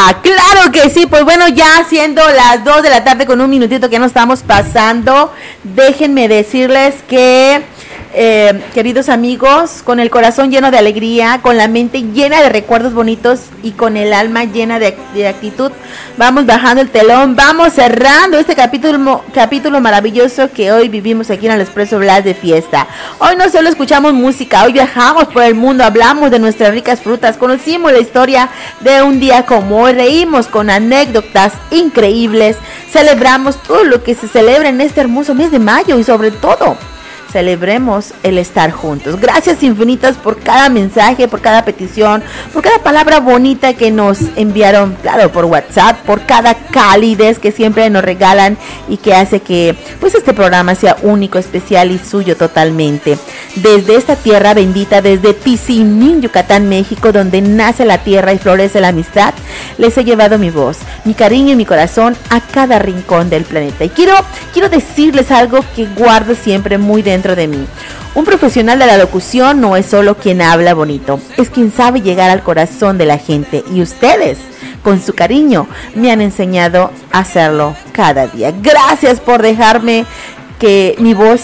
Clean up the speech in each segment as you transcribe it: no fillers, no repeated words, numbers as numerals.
Claro que sí, pues bueno, ya siendo las 2 de la tarde con un minutito que nos estamos pasando, déjenme decirles que, queridos amigos, con el corazón lleno de alegría, con la mente llena de recuerdos bonitos y con el alma llena de actitud, vamos bajando el telón, vamos cerrando este capítulo maravilloso que hoy vivimos aquí en el Expreso Blas de fiesta. Hoy no solo escuchamos música, hoy viajamos por el mundo, hablamos de nuestras ricas frutas, conocimos la historia de un día como hoy, reímos con anécdotas increíbles, celebramos todo lo que se celebra en este hermoso mes de mayo y sobre todo celebremos el estar juntos. Gracias infinitas por cada mensaje, por cada petición, por cada palabra bonita que nos enviaron, claro, por WhatsApp, por cada calidez que siempre nos regalan y que hace que pues este programa sea único, especial y suyo totalmente. Desde esta tierra bendita, desde Tizimín, Yucatán, México, donde nace la tierra y florece la amistad, les he llevado mi voz, mi cariño y mi corazón a cada rincón del planeta. Y quiero decirles algo que guardo siempre muy dentro de mí. Un profesional de la locución no es solo quien habla bonito, es quien sabe llegar al corazón de la gente, y ustedes, con su cariño, me han enseñado a hacerlo cada día. Gracias por dejarme que mi voz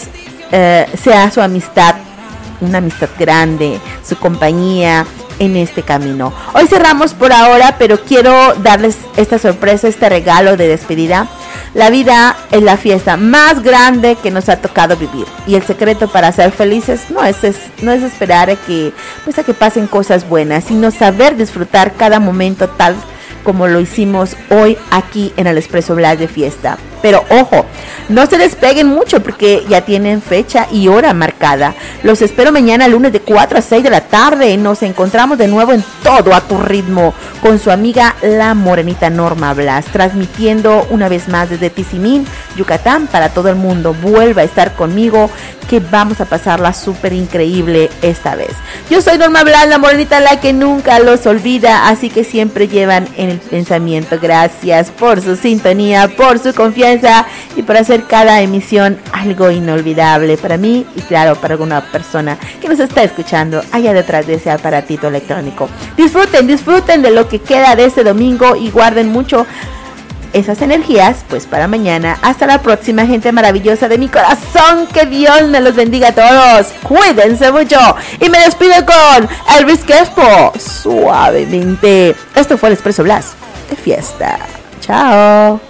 sea su amistad, una amistad grande, su compañía en este camino. Hoy cerramos por ahora, pero quiero darles esta sorpresa, este regalo de despedida. La vida es la fiesta más grande que nos ha tocado vivir, y el secreto para ser felices no es esperar a que pasen cosas buenas, sino saber disfrutar cada momento tal como lo hicimos hoy aquí en el Expreso Blas de fiesta. Pero ojo, no se despeguen mucho porque ya tienen fecha y hora marcada. Los espero mañana lunes de 4 a 6 de la tarde. Nos encontramos de nuevo en Todo a tu Ritmo con su amiga la morenita Norma Blas, transmitiendo una vez más desde Tizimín, Yucatán, para todo el mundo. Vuelva a estar conmigo, que vamos a pasarla súper increíble esta vez. Yo soy Norma Blas, la morenita, la que nunca los olvida, así que siempre llevan en el pensamiento. Gracias por su sintonía, por su confianza y por hacer cada emisión algo inolvidable para mí y claro, para alguna persona que nos está escuchando allá detrás de ese aparatito electrónico. Disfruten de lo que queda de este domingo y guarden mucho esas energías pues para mañana. Hasta la próxima, gente maravillosa de mi corazón, que Dios me los bendiga a todos, cuídense mucho y me despido con Elvis Crespo, suavemente. Esto fue el Expreso Blas de fiesta. Chao.